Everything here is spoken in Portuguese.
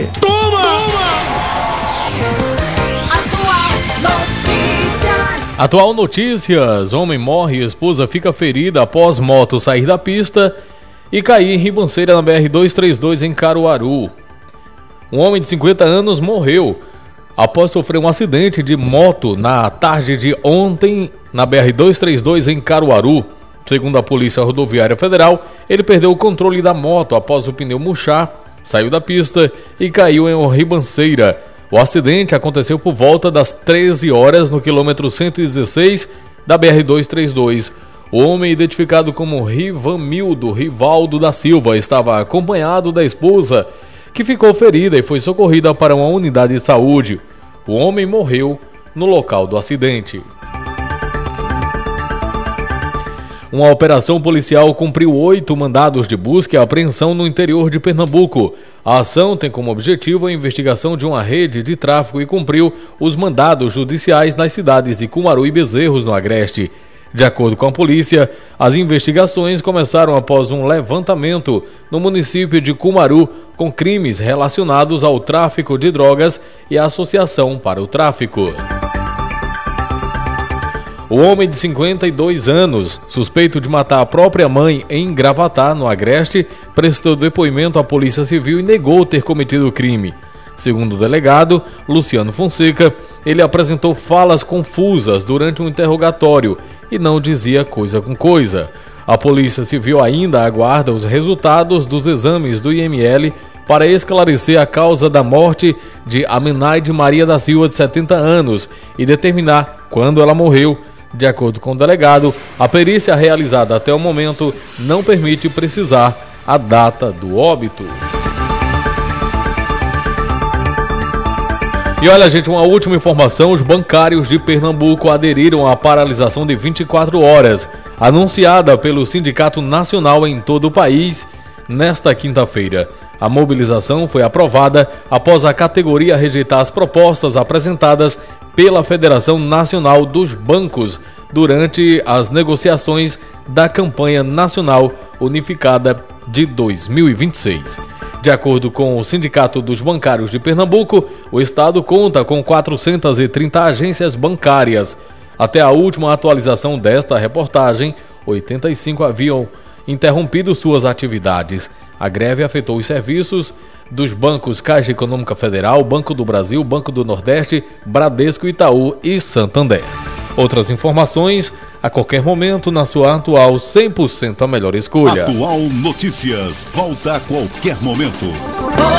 Atual Notícias. Homem morre e esposa fica ferida após moto sair da pista e cair em ribanceira na BR-232 em Caruaru. Um homem de 50 anos morreu após sofrer um acidente de moto na tarde de ontem na BR-232 em Caruaru. Segundo a Polícia Rodoviária Federal, ele perdeu o controle da moto após o pneu murchar, saiu da pista e caiu em uma ribanceira. O acidente aconteceu por volta das 13 horas no quilômetro 116 da BR-232. O homem, identificado como Rivaldo da Silva, estava acompanhado da esposa, que ficou ferida e foi socorrida para uma unidade de saúde. O homem morreu no local do acidente. Uma operação policial cumpriu 8 mandados de busca e apreensão no interior de Pernambuco. A ação tem como objetivo a investigação de uma rede de tráfico e cumpriu os mandados judiciais nas cidades de Cumaru e Bezerros, no Agreste. De acordo com a polícia, as investigações começaram após um levantamento no município de Cumaru com crimes relacionados ao tráfico de drogas e a associação para o tráfico. O homem de 52 anos, suspeito de matar a própria mãe em Gravatá, no Agreste, prestou depoimento à Polícia Civil e negou ter cometido o crime. Segundo o delegado, Luciano Fonseca, ele apresentou falas confusas durante um interrogatório e não dizia coisa com coisa. A Polícia Civil ainda aguarda os resultados dos exames do IML para esclarecer a causa da morte de Amenaide Maria da Silva, de 70 anos, e determinar quando ela morreu. De acordo com o delegado, a perícia realizada até o momento não permite precisar a data do óbito. E olha, gente, uma última informação: os bancários de Pernambuco aderiram à paralisação de 24 horas, anunciada pelo Sindicato Nacional em todo o país nesta quinta-feira. A mobilização foi aprovada após a categoria rejeitar as propostas apresentadas pela Federação Nacional dos Bancos durante as negociações da Campanha Nacional Unificada de 2026. De acordo com o Sindicato dos Bancários de Pernambuco, o estado conta com 430 agências bancárias. Até a última atualização desta reportagem, 85 haviam interrompido suas atividades. A greve afetou os serviços dos bancos Caixa Econômica Federal, Banco do Brasil, Banco do Nordeste, Bradesco, Itaú e Santander. Outras informações a qualquer momento na sua Atual 100% a melhor escolha. Atual Notícias, volta a qualquer momento.